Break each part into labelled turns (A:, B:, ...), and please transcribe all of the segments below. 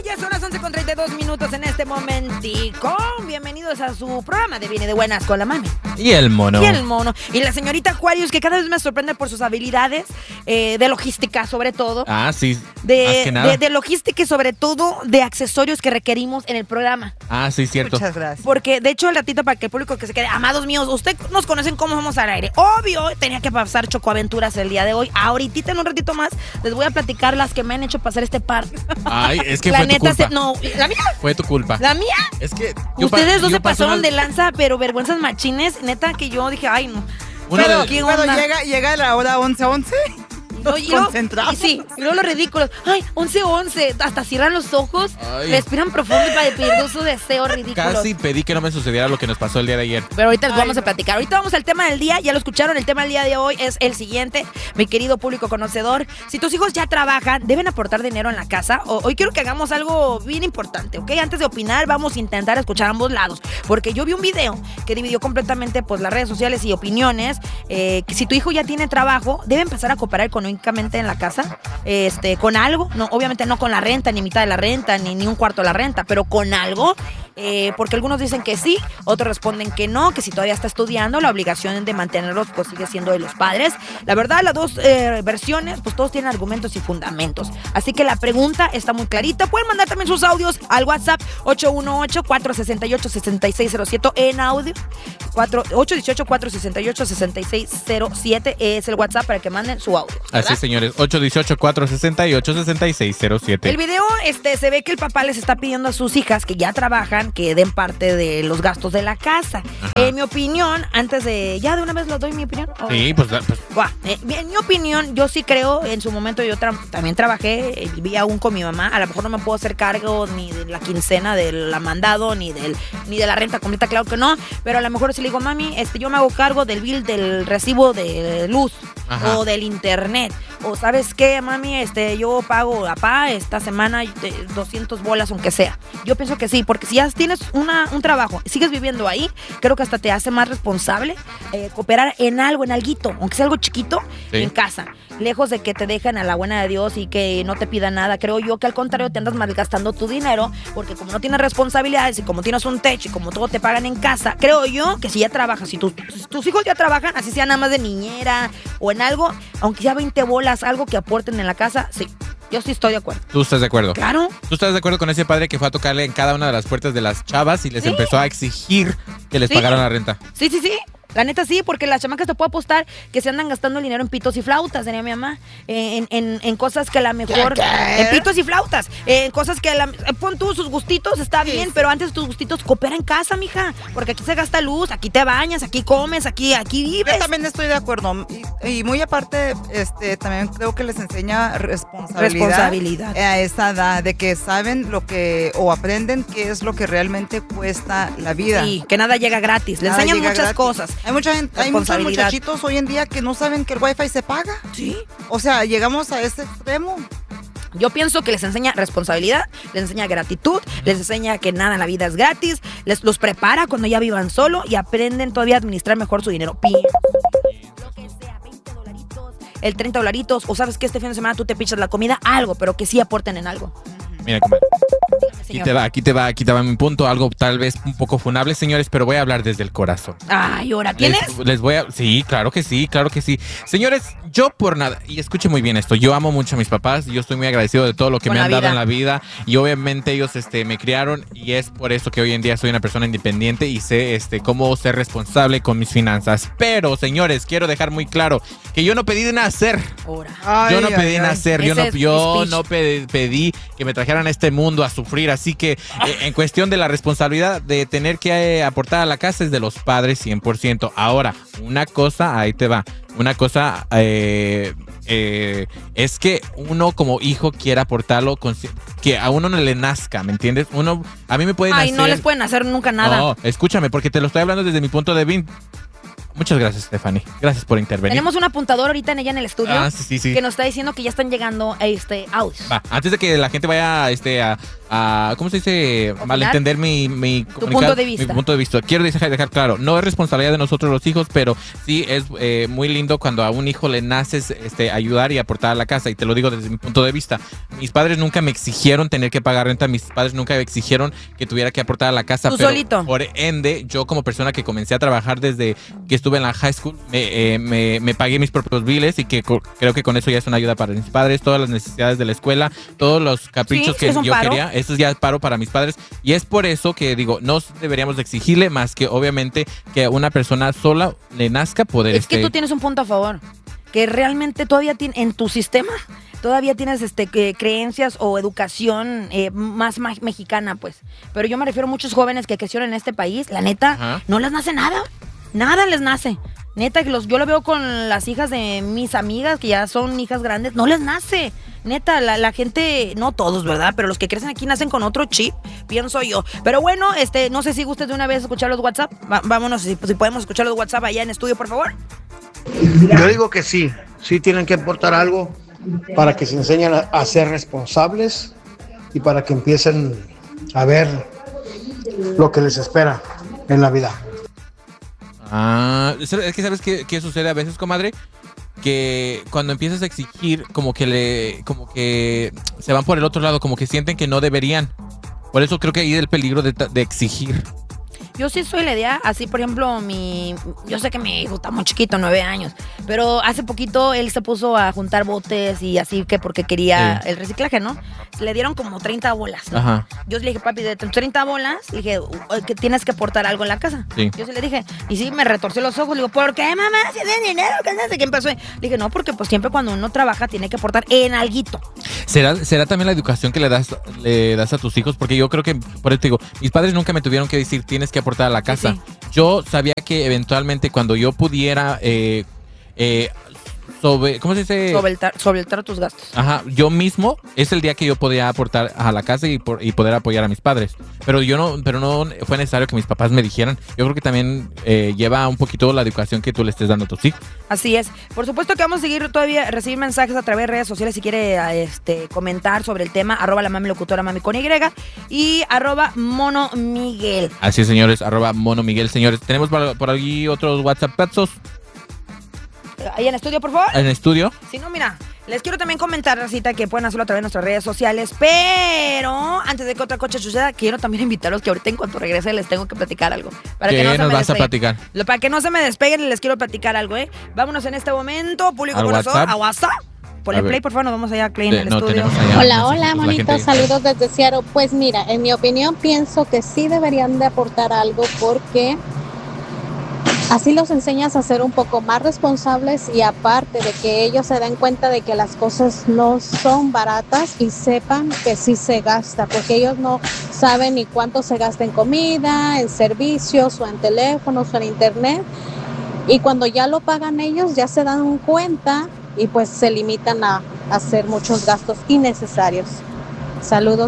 A: Ya son las 11:32 en este momentico. Bienvenidos a su programa de Viene de Buenas con la Mami.
B: Y el mono.
A: Y la señorita Aquarius, que cada vez me sorprende por sus habilidades de logística, sobre todo.
B: Ah, sí. Más que nada.
A: De logística y sobre todo de accesorios que requerimos en el programa.
B: Ah, sí, cierto.
C: Muchas gracias.
A: Porque, de hecho, el ratito para que el público que se quede, amados míos, ustedes nos conocen cómo vamos al aire. Obvio, tenía que pasar chocoaventuras el día de hoy. Ahorita, en un ratito más, les voy a platicar las que me han hecho pasar este par.
B: Ay, es que
A: la
B: fue
A: neta
B: tu culpa.
A: no, ¿la mía?
B: Fue tu culpa.
A: ¿La mía?
B: Es que
A: Ustedes dos se pasaron de lanza, pero vergüenzas machines. Neta, que yo dije, ay, no.
C: Pero
A: ¿qué
C: cuando
A: onda?
C: llega la hora 11:11.
A: No, y luego,
C: concentrados.
A: y sí, y luego los ridículos. Ay, 11:11. Hasta cierran los ojos,
B: Ay.
A: respiran profundo para pedir su deseo ridículo.
B: casi pedí que no me sucediera lo que nos pasó el día de ayer.
A: Pero ahorita les vamos
C: no.
A: a platicar. Ahorita vamos al tema del día. Ya lo escucharon. El tema del día de hoy es el siguiente. Mi querido público conocedor. Si tus hijos ya trabajan, deben aportar dinero en la casa. Hoy quiero que hagamos algo bien importante, ¿ok? Antes de opinar, vamos a intentar escuchar ambos lados. Porque yo vi un video que dividió completamente pues, las redes sociales y opiniones. Que si tu hijo ya tiene trabajo, debe empezar a cooperar económicamente en la casa. Con algo. No, obviamente no con la renta, ni mitad de la renta, ni un cuarto de la renta, pero con algo. Porque algunos dicen que sí, otros responden que no, que si todavía está estudiando, la obligación de mantenerlos pues sigue siendo de los padres. La verdad, las dos versiones, pues todos tienen argumentos y fundamentos. Así que la pregunta está muy clarita. Pueden mandar también sus audios al WhatsApp 818-468-6607 en audio. 818-468-6607 es el WhatsApp para que manden su audio, ¿verdad?
B: Así, señores. 818-468-6607.
A: El video se ve que el papá les está pidiendo a sus hijas que ya trabajan que den parte de los gastos de la casa. En mi opinión, antes de... ¿Ya de una vez les doy mi opinión?
B: Sí, pues
A: En mi opinión, yo sí creo, en su momento yo también trabajé, vivía aún con mi mamá, a lo mejor no me puedo hacer cargo ni de la quincena del mandado, ni de la renta completa, claro que no, pero a lo mejor si le digo, mami, yo me hago cargo del bill del recibo de luz.
B: Ajá.
A: O del internet, o ¿sabes qué, mami? Yo pago a papá esta semana 200 bolas, aunque sea. Yo pienso que sí, porque si ya tienes un trabajo, sigues viviendo ahí, creo que hasta te hace más responsable cooperar en algo, en alguito, aunque sea algo chiquito,
B: sí,
A: en casa. Lejos de que te dejen a la buena de Dios y que no te pidan nada, creo yo que al contrario te andas malgastando tu dinero, porque como no tienes responsabilidades y como tienes un techo y como todo te pagan en casa, creo yo que si ya trabajas, si tus hijos ya trabajan, así sea nada más de niñera o en algo, aunque sea 20 bolas, algo que aporten en la casa, sí. Yo sí estoy de acuerdo.
B: ¿tú estás de acuerdo?
A: Claro.
B: ¿Tú estás de acuerdo con ese padre que fue a tocarle en cada una de las puertas de las chavas y les empezó a exigir que les
A: Sí.
B: pagaran la renta?
A: Sí. La neta sí, porque las chamacas te puedo apostar que se andan gastando el dinero en pitos y flautas, diría mi mamá. En cosas que a lo mejor...
C: ¿Qué?
A: En pitos y flautas. En cosas que pon tú sus gustitos, está bien, pero antes tus gustitos coopera en casa, mija. Porque aquí se gasta luz, aquí te bañas, aquí comes, aquí vives.
C: Yo también estoy de acuerdo. Y muy aparte, también creo que les enseña responsabilidad a esa edad, de que saben o aprenden qué es lo que realmente cuesta la vida.
A: Sí, que nada llega gratis. Le
C: Nada
A: enseñan
C: llega
A: muchas
C: gratis.
A: cosas.
C: Hay muchos muchachitos hoy en día que no saben que el wifi se paga.
A: Sí.
C: O sea, llegamos a ese extremo.
A: Yo pienso que les enseña responsabilidad, les enseña gratitud, les enseña que nada en la vida es gratis, los prepara cuando ya vivan solo y aprenden todavía a administrar mejor su dinero. Lo que sea, $20, el $30, o sabes que este fin de semana tú te pichas la comida, algo, pero que sí aporten en algo.
B: Mira, comadre.
A: Señor.
B: Aquí te va mi punto, algo tal vez un poco funable, señores, pero voy a hablar desde el corazón.
A: Ay, ¿ahora quién es?
B: Les voy a... Sí, claro que sí. Señores, yo por nada, y escuche muy bien esto, yo amo mucho a mis papás, yo estoy muy agradecido de todo lo que
A: Con
B: me
A: la
B: han dado
A: vida.
B: en la vida, y obviamente ellos me criaron, y es por eso que hoy en día soy una persona independiente y sé cómo ser responsable con mis finanzas. Pero, señores, quiero dejar muy claro que yo no pedí nacer.
A: Ahora.
B: Yo no pedí nacer, yo
A: Ese es mi
B: no pedí que me trajeran a este mundo a sufrir, así que en cuestión de la responsabilidad de tener que aportar a la casa es de los padres 100%. Ahora, una cosa, ahí te va, una cosa es que uno como hijo quiere aportarlo, que a uno no le nazca, ¿me entiendes? A mí me puede nacer...
A: Ay, no les pueden hacer nunca nada.
B: No, escúchame, porque te lo estoy hablando desde mi punto de vista. Muchas gracias, Stephanie. Gracias por intervenir.
A: Tenemos un apuntador ahorita en el estudio
B: sí.
A: que nos está diciendo que ya están llegando audios.
B: Antes de que la gente vaya a ¿cómo se dice?
A: ¿Opinar?
B: Malentender mi
A: punto de vista.
B: Mi punto de vista. Quiero dejar claro, no es responsabilidad de nosotros los hijos, pero sí es muy lindo cuando a un hijo le naces ayudar y aportar a la casa. Y te lo digo desde mi punto de vista. Mis padres nunca me exigieron tener que pagar renta. Mis padres nunca me exigieron que tuviera que aportar a la casa.
A: Tú
B: pero
A: solito.
B: Por ende, yo como persona que comencé a trabajar desde que estuve en la high school, me pagué mis propios biles y que creo que con eso ya es una ayuda para mis padres. Todas las necesidades de la escuela, todos los caprichos que yo quería, eso ya es paro para mis padres. Y es por eso que digo, no deberíamos de exigirle más que obviamente que a una persona sola le nazca poder.
A: Es que tú tienes un punto a favor, que realmente todavía en tu sistema todavía tienes creencias o educación más mexicana, pues. Pero yo me refiero a muchos jóvenes que crecieron en este país, la neta, no les nace nada les nace. Neta, yo lo veo con las hijas de mis amigas, que ya son hijas grandes, no les nace. Neta, la gente, no todos, ¿verdad? Pero los que crecen aquí nacen con otro chip, pienso yo. Pero bueno, no sé si gustes de una vez escuchar los WhatsApp. Vámonos, si podemos escuchar los WhatsApp allá en estudio, por favor.
D: Yo digo que sí tienen que aportar algo para que se enseñen a ser responsables y para que empiecen a ver lo que les espera en la vida.
B: Es que ¿sabes qué sucede a veces, comadre? Que cuando empiezas a exigir, como que se van por el otro lado, como que sienten que no deberían. Por eso creo que ahí el peligro de exigir.
A: Yo sí soy la idea, así por ejemplo, yo sé que mi hijo está muy chiquito, 9 años, pero hace poquito él se puso a juntar botes y así que porque quería el reciclaje, ¿no? Le dieron como 30 bolas, ¿no?
B: Ajá.
A: Yo le dije, papi, de 30 bolas, le dije, que tienes que aportar algo en la casa.
B: Sí.
A: Yo se le dije, y sí, me retorció los ojos, le digo, ¿por qué, mamá? Si es de dinero, ¿qué haces? ¿Qué empezó? Le dije, no, porque pues siempre cuando uno trabaja tiene que aportar en alguito.
B: ¿Será también la educación que le das a tus hijos? Porque yo creo que, por eso te digo, mis padres nunca me tuvieron que decir, tienes que aportar a la casa. Sí. Yo sabía que eventualmente cuando yo pudiera ¿cómo se dice?
A: Solventar tus gastos.
B: Ajá, yo mismo es el día que yo podía aportar a la casa y poder apoyar a mis padres. Pero no fue necesario que mis papás me dijeran. Yo creo que también lleva un poquito la educación que tú le estés dando a tus hijos.
A: Así es. Por supuesto que vamos a seguir todavía recibir mensajes a través de redes sociales si quiere comentar sobre el tema, @lamamilocutora mami con Y y @monomiguel.
B: Así es, señores, @monomiguel, señores. Tenemos por aquí otros WhatsApp patzos.
A: Ahí en estudio, por favor.
B: En estudio.
A: Si no, mira, les quiero también comentar, Racita, que pueden hacerlo a través de nuestras redes sociales, pero antes de que otra cosa suceda, quiero también invitarlos que ahorita en cuanto regrese les tengo que platicar algo.
B: ¿Qué nos vas a platicar?
A: Para que no se me despeguen, les quiero platicar algo, ¿eh? Vámonos en este momento, público corazón, a WhatsApp. Ponle play, por favor, nos vamos allá, Clay, en el estudio.
E: Hola, monitos, saludos desde Seattle. Pues mira, en mi opinión, pienso que sí deberían de aportar algo porque así los enseñas a ser un poco más responsables y aparte de que ellos se den cuenta de que las cosas no son baratas y sepan que sí se gasta, porque ellos no saben ni cuánto se gasta en comida, en servicios o en teléfonos o en internet, y cuando ya lo pagan ellos ya se dan cuenta y pues se limitan a hacer muchos gastos innecesarios. Saludos.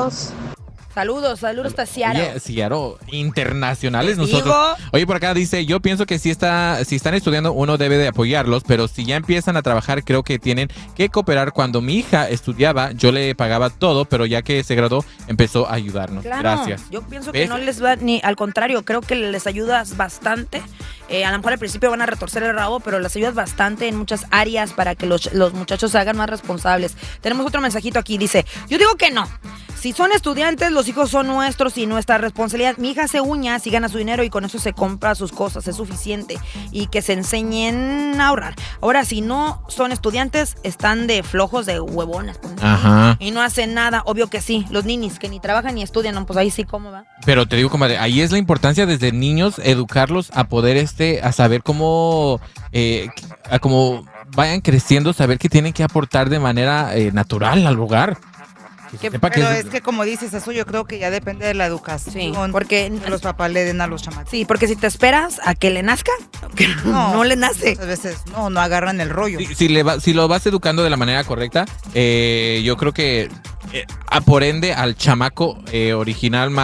A: Saludos hasta Seattle.
B: Oye, Seattle, internacionales nosotros. Oye, por acá dice, yo pienso que si están estudiando uno debe de apoyarlos, pero si ya empiezan a trabajar creo que tienen que cooperar. Cuando mi hija estudiaba, yo le pagaba todo, pero ya que se graduó, empezó a ayudarnos.
A: Claro,
B: gracias.
A: Yo pienso que no les va ni al contrario, creo que les ayudas bastante. A lo mejor al principio van a retorcer el rabo, pero les ayudas bastante en muchas áreas para que los muchachos se hagan más responsables. Tenemos otro mensajito aquí, dice, yo digo que no. Si son estudiantes, los hijos son nuestros y nuestra responsabilidad. Mi hija hace uñas y gana su dinero y con eso se compra sus cosas, es suficiente. Y que se enseñen a ahorrar. Ahora, si no son estudiantes, están de flojos, de huevones.
B: Ajá.
A: Y no hacen nada, obvio que sí. Los ninis que ni trabajan ni estudian, no, pues ahí sí, ¿cómo va?
B: Pero te digo, comadre, ahí es la importancia desde niños, educarlos a poder a saber cómo, a cómo vayan creciendo, saber que tienen que aportar de manera natural al hogar.
C: Pero es que como dices, eso yo creo que ya depende de la educación.
A: Sí, porque
C: los papás le den a los chamacos.
A: Sí, porque si te esperas a que le nazca, no le nace.
C: Muchas veces no agarran el rollo.
B: Si lo vas educando de la manera correcta, yo creo que por ende al chamaco original más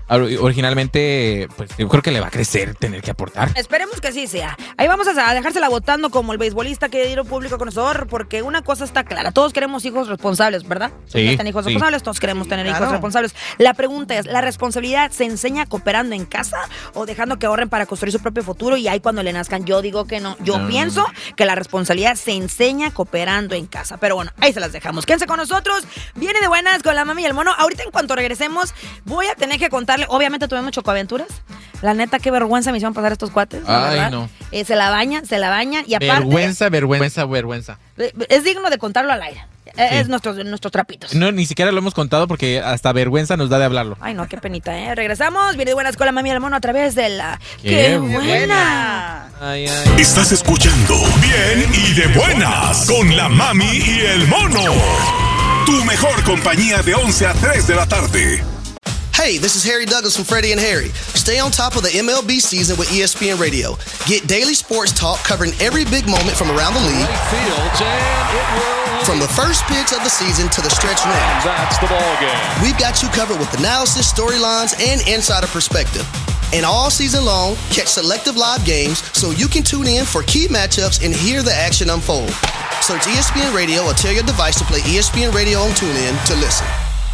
B: originalmente, pues yo creo que le va a crecer tener que aportar.
A: Esperemos que así sea. Ahí vamos a dejársela votando como el beisbolista querido público conocedor, porque una cosa está clara, todos queremos hijos responsables, ¿verdad?
B: Sí.
A: Están hijos responsables, todos queremos tener hijos responsables. La pregunta es, ¿la responsabilidad se enseña cooperando en casa o dejando que ahorren para construir su propio futuro y ahí cuando le nazcan? Yo digo que no. Yo pienso que la responsabilidad se enseña cooperando en casa. Pero bueno, ahí se las dejamos. Quédense con nosotros. Viene de buenas con la mami y el mono. Ahorita en cuanto regresemos, voy a tener que contarle. Obviamente tuvimos chocoaventuras. La neta, qué vergüenza me hicieron pasar estos cuates.
B: Ay, no.
A: Se la bañan y aparte...
B: Vergüenza.
A: Es digno de contarlo al aire. Sí. Es nuestros trapitos.
B: No, ni siquiera lo hemos contado porque hasta vergüenza nos da de hablarlo.
A: Ay, no, qué penita, ¿eh? Regresamos. Viene de buenas con la mami y el mono a través de la...
B: ¡Qué
A: buena!
B: Ay.
F: Estás escuchando Bien y de Buenas con la mami y el mono. Tu mejor compañía de 11 a 3 de la tarde.
G: Hey, this is Harry Douglas from Freddie and Harry. Stay on top of the MLB season with ESPN Radio. Get daily sports talk covering every big moment from around the league. From the first pitch of the season to the stretch run.
H: That's the ball game.
G: We've got you covered with analysis, storylines, and insider perspective. And all season long, catch selective live games so you can tune in for key matchups and hear the action unfold. Search ESPN Radio or tell your device to play ESPN Radio on TuneIn to listen.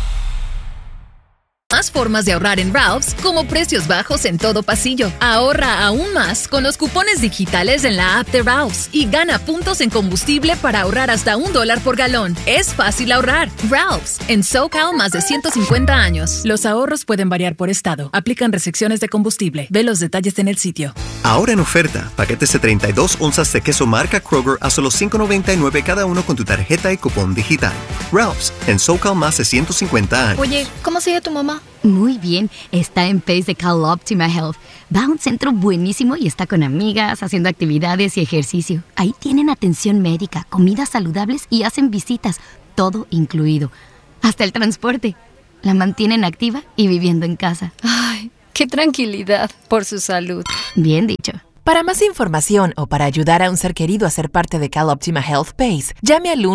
I: Más formas de ahorrar en Ralph's, como precios bajos en todo pasillo. Ahorra aún más con los cupones digitales en la app de Ralph's y gana puntos en combustible para ahorrar hasta $1 por galón. Es fácil ahorrar. Ralph's, en SoCal más de 150 años. Los ahorros pueden variar por estado. Aplican restricciones de combustible. Ve los detalles en el sitio.
J: Ahora en oferta, paquetes de 32 onzas de queso marca Kroger a solo $5.99 cada uno con tu tarjeta y cupón digital. Ralph's, en SoCal más de 150 años.
K: Oye, ¿cómo sigue tu mamá?
L: Muy bien, está en PACE de Cal Optima Health. Va a un centro buenísimo y está con amigas, haciendo actividades y ejercicio. Ahí tienen atención médica, comidas saludables y hacen visitas, todo incluido. Hasta el transporte. La mantienen activa y viviendo en casa.
K: Ay, qué tranquilidad por su salud.
L: Bien dicho.
M: Para más información o para ayudar a un ser querido a ser parte de Cal Optima Health PACE, llame al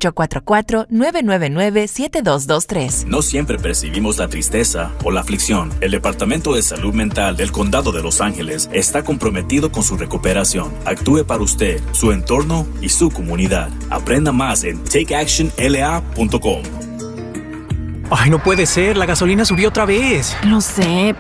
M: 1-844-999-7223.
N: No siempre percibimos la tristeza o la aflicción. El Departamento de Salud Mental del Condado de Los Ángeles está comprometido con su recuperación. Actúe para usted, su entorno y su comunidad. Aprenda más en takeactionla.com.
O: Ay, no puede ser, la gasolina subió otra vez.
P: Lo sé,